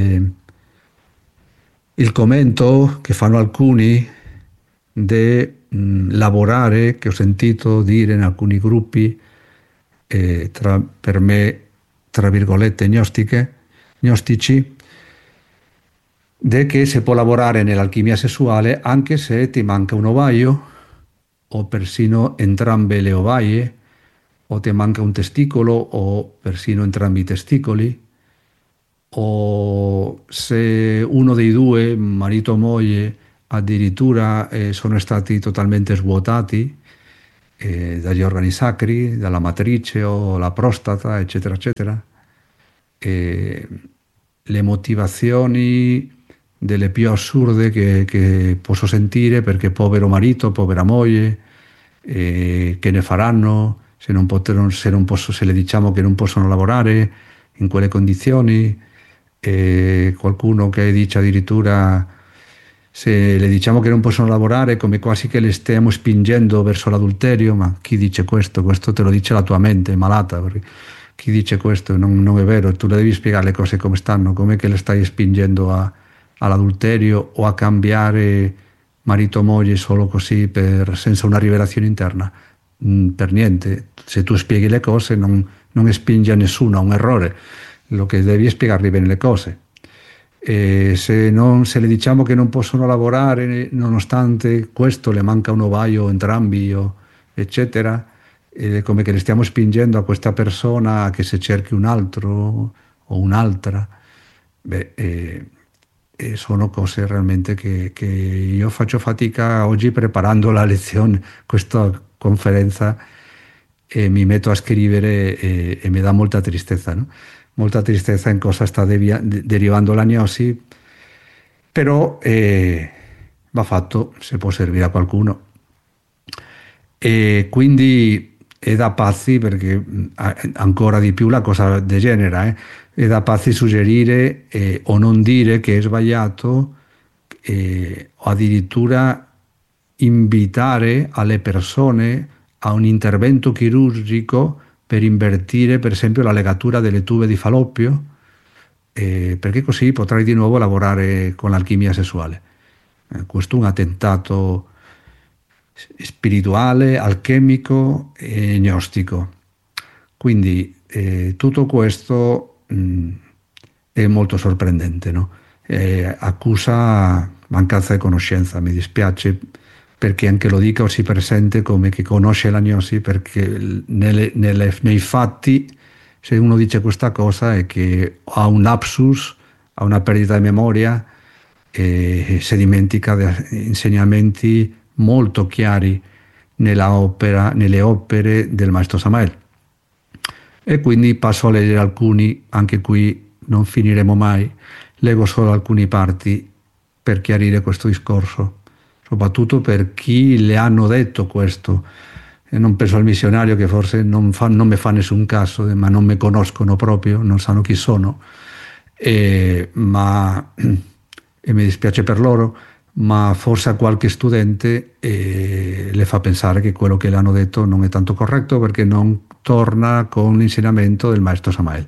il commento che fanno alcuni di lavorare, che ho sentito dire in alcuni gruppi, per me, tra virgolette, gnostici, di che si può lavorare nell'alchimia sessuale anche se ti manca un ovaio o persino entrambe le ovaie, o ti manca un testicolo o persino entrambi i testicoli, o se uno dei due, marito o moglie, addirittura sono stati totalmente svuotati dagli organi sacri, dalla matrice o la prostata, eccetera, eccetera. E le motivazioni delle più assurde che posso sentire, perché povero marito, povera moglie, che ne faranno se non poterono, se le diciamo che non possono lavorare in quelle condizioni, e qualcuno che dice addirittura se le diciamo che non possono lavorare come quasi che le stiamo spingendo verso l'adulterio. Ma chi dice questo? Questo te lo dice la tua mente è malata, perché chi dice questo non è vero, tu le devi spiegare le cose come stanno, com'è che le stai spingendo all'adulterio o a cambiare marito o moglie solo così senza una rivelazione interna. Per niente, se tu spieghi le cose non spingi a nessuno a un errore, lo che devi è spiegargli bene le cose. E se le diciamo che non possono lavorare nonostante questo le manca un ovaio entrambi eccetera, è come che le stiamo spingendo a questa persona che se cerchi un altro o un'altra. Sono cose realmente che io faccio fatica oggi preparando la lezione, questa conferenza, e mi metto a scrivere e mi dà molta tristezza, no? Molta tristezza in cosa sta derivando l'agnosi, però va fatto, se può servire a qualcuno. E quindi è da pazzi, perché ancora di più la cosa degenera, è da pazzi suggerire o non dire che è sbagliato, o addirittura invitare alle persone a un intervento chirurgico per invertire per esempio la legatura delle tube di Falloppio, perché così potrai di nuovo lavorare con l'alchimia sessuale. Questo è un attentato spirituale, alchemico e gnostico. Quindi tutto questo è molto sorprendente, no? Accusa mancanza di conoscenza, mi dispiace perché anche lo dica o si presente come che conosce l'agnosi, perché nei fatti, se uno dice questa cosa è che ha un lapsus, ha una perdita di memoria e si dimentica di insegnamenti molto chiari nelle opere del maestro Samael. E quindi passo a leggere alcuni, anche qui non finiremo mai, leggo solo alcune parti per chiarire questo discorso, soprattutto per chi le hanno detto questo. E non penso al missionario, che forse non mi fa nessun caso, ma non mi conoscono proprio, non sanno chi sono, e mi dispiace per loro, ma forse a qualche studente le fa pensare che quello che le hanno detto non è tanto corretto, perché non torna con l'insegnamento del maestro Samael.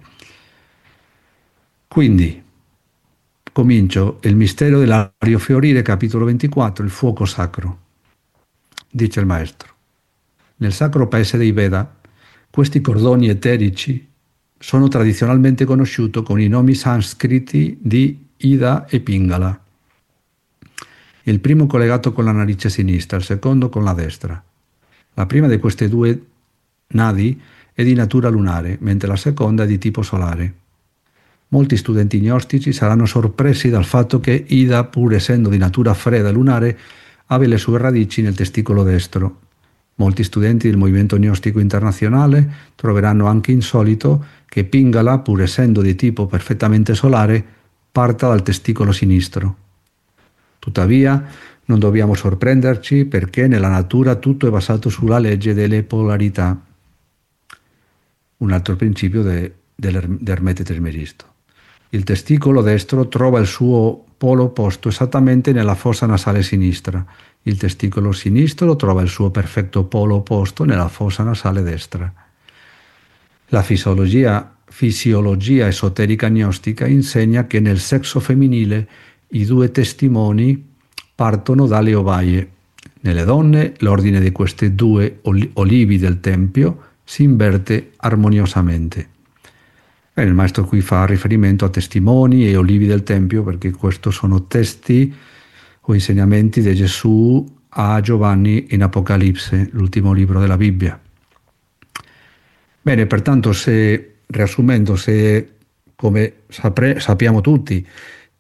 Quindi comincio il mistero dell'ario fiorire, capitolo 24, il fuoco sacro. Dice il maestro: nel sacro paese dei Veda, questi cordoni eterici sono tradizionalmente conosciuti con i nomi sanscriti di Ida e Pingala. Il primo collegato con la narice sinistra, il secondo con la destra. La prima di queste due nadi è di natura lunare, mentre la seconda è di tipo solare. Molti studenti gnostici saranno sorpresi dal fatto che Ida, pur essendo di natura fredda e lunare, abbia le sue radici nel testicolo destro. Molti studenti del movimento gnostico internazionale troveranno anche insolito che Pingala, pur essendo di tipo perfettamente solare, parta dal testicolo sinistro. Tuttavia, non dobbiamo sorprenderci, perché nella natura tutto è basato sulla legge delle polarità, un altro principio dell'Ermete Trismegisto. Il testicolo destro trova il suo polo opposto esattamente nella fossa nasale sinistra. Il testicolo sinistro trova il suo perfetto polo opposto nella fossa nasale destra. La fisiologia esoterica gnostica insegna che nel sesso femminile i due testimoni partono dalle ovaie. Nelle donne l'ordine di queste due olivi del tempio si inverte armoniosamente. Il maestro qui fa riferimento a testimoni e olivi del tempio, perché questi sono testi o insegnamenti di Gesù a Giovanni in Apocalisse, l'ultimo libro della Bibbia. Bene, pertanto, riassumendo, come sappiamo tutti,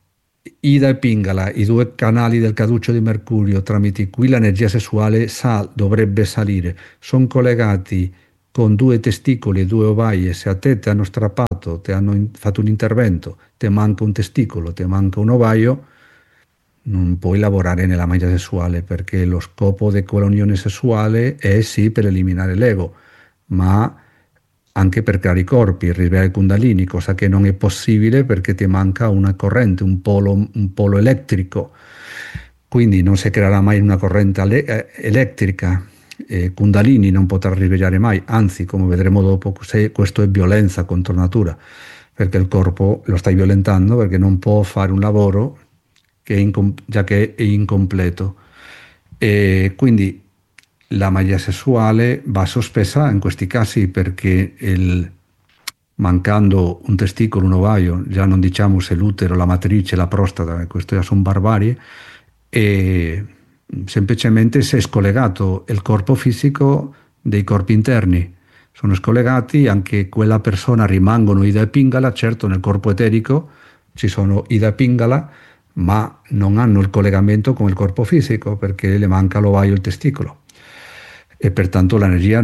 Ida e Pingala, i due canali del caduccio di Mercurio tramite cui l'energia sessuale dovrebbe salire, sono collegati con due testicoli e due ovaie. Se a te ti hanno strappato, ti hanno fatto un intervento, ti manca un testicolo, ti manca un ovaio, non puoi lavorare nella maglia sessuale, perché lo scopo di quella unione sessuale è sì per eliminare l'ego, ma anche per creare i corpi, risvegliare i Kundalini, cosa che non è possibile perché ti manca una corrente, un polo elettrico. Quindi non si creerà mai una corrente elettrica. Kundalini non potrà risvegliare mai, anzi, come vedremo dopo, questo è violenza contro natura, perché il corpo lo stai violentando, perché non può fare un lavoro già che è incompleto. E quindi la maglia sessuale va sospesa in questi casi, perché mancando un testicolo, un ovaio, già non diciamo se l'utero, la matrice, la prostata, questo già sono barbarie, e semplicemente si è scollegato il corpo fisico dei corpi interni. Sono scollegati, anche quella persona rimangono Ida e Pingala, certo nel corpo eterico ci sono Ida e Pingala, ma non hanno il collegamento con il corpo fisico perché le manca l'ovaio e il testicolo, e pertanto l'energia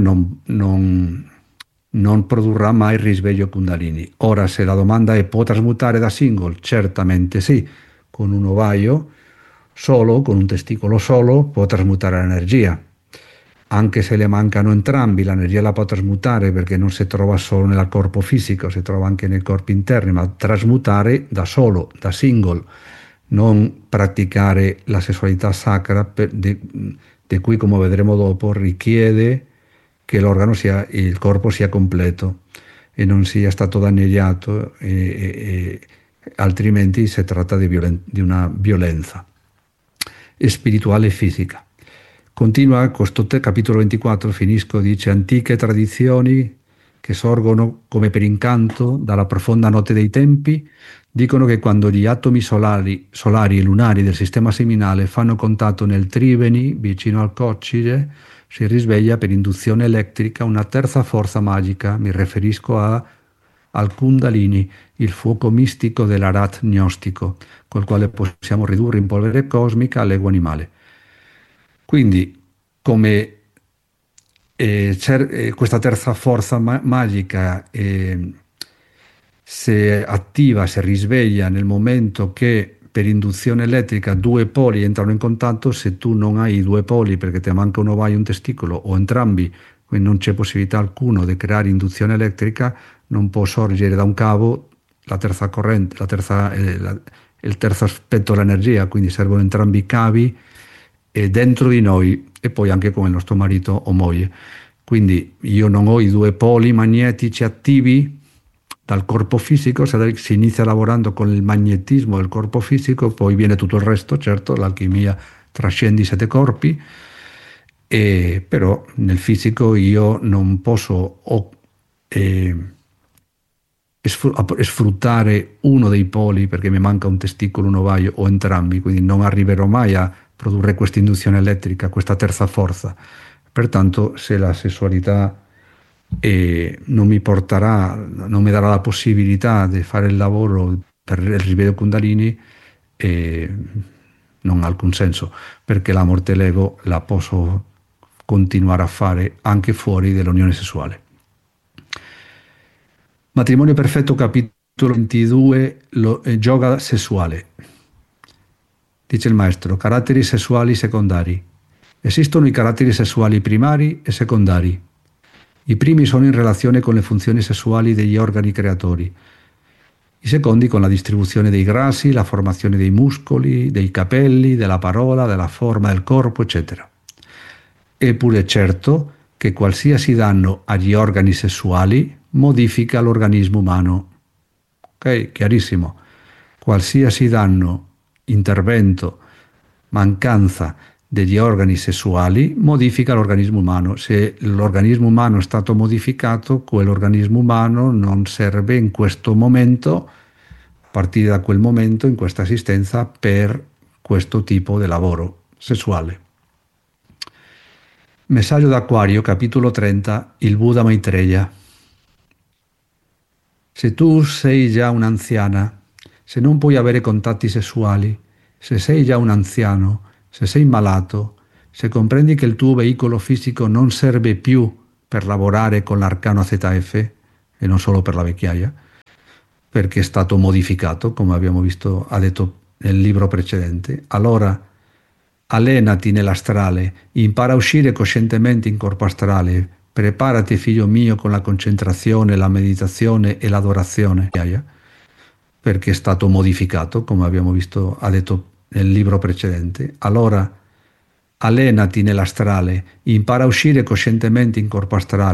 non produrrà mai il risveglio Kundalini. Ora, se la domanda è: può trasmutare da single? Certamente sì, con un ovaio solo, con un testicolo solo, può trasmutare l'energia. Anche se le mancano entrambi, l'energia la può trasmutare, perché non si trova solo nel corpo fisico, si trova anche nei corpi interni, ma trasmutare da solo, da single, non praticare la sessualità sacra, di cui, come vedremo dopo, richiede che il corpo sia completo e non sia stato danneggiato, altrimenti si tratta di una violenza spirituale e fisica. Continua questo capitolo 24, finisco, dice: antiche tradizioni che sorgono come per incanto dalla profonda notte dei tempi dicono che quando gli atomi solari e lunari del sistema seminale fanno contatto nel triveni vicino al coccige, si risveglia per induzione elettrica una terza forza magica. Mi riferisco al Kundalini, il fuoco mistico dell'arat gnostico, col quale possiamo ridurre in polvere cosmica l'ego animale. Quindi, come questa terza forza magica si attiva, si risveglia nel momento che per induzione elettrica due poli entrano in contatto, se tu non hai i due poli perché ti manca un ovaio e un testicolo, o entrambi, quindi non c'è possibilità alcuna di creare induzione elettrica, non può sorgere da un cavo la terza corrente, il terzo aspetto dell'energia, quindi servono entrambi i cavi dentro di noi, e poi anche con il nostro marito o moglie. Quindi io non ho i due poli magnetici attivi dal corpo fisico. Se si inizia lavorando con il magnetismo del corpo fisico, poi viene tutto il resto. Certo, l'alchimia trascende i 7 corpi, però nel fisico io non posso sfruttare uno dei poli perché mi manca un testicolo, un ovaio, o entrambi, quindi non arriverò mai a produrre questa induzione elettrica, questa terza forza. Pertanto, se la sessualità non mi darà la possibilità di fare il lavoro per il risveglio Kundalini, non ha alcun senso, perché la morte l'ego la posso continuare a fare anche fuori dell'unione sessuale. Matrimonio perfetto, capitolo 22, yoga sessuale. Dice il maestro: caratteri sessuali secondari. Esistono i caratteri sessuali primari e secondari. I primi sono in relazione con le funzioni sessuali degli organi creatori. I secondi con la distribuzione dei grassi, la formazione dei muscoli, dei capelli, della parola, della forma del corpo, eccetera. Eppure è certo che qualsiasi danno agli organi sessuali modifica l'organismo umano. Ok? Chiarissimo. Qualsiasi danno, intervento, mancanza degli organi sessuali modifica l'organismo umano. Se l'organismo umano è stato modificato, quell'organismo umano non serve in questo momento, a partire da quel momento, in questa esistenza, per questo tipo di lavoro sessuale. Messaggio d'Acquario, capitolo 30, il Buddha Maitreya. Se tu sei già un'anziana, se non puoi avere contatti sessuali, se sei già un anziano, se sei malato, se comprendi che il tuo veicolo fisico non serve più per lavorare con l'arcano ZF, e non solo per la vecchiaia, perché è stato modificato, come abbiamo visto, ha detto nel libro precedente, allora allenati nell'astrale, impara a uscire coscientemente in corpo astrale, preparati figlio mio con la concentrazione, la meditazione e l'adorazione, perché è stato modificato, come abbiamo visto, ha detto nel libro precedente, allora allenati nell'astrale, impara a uscire coscientemente in corpo astrale,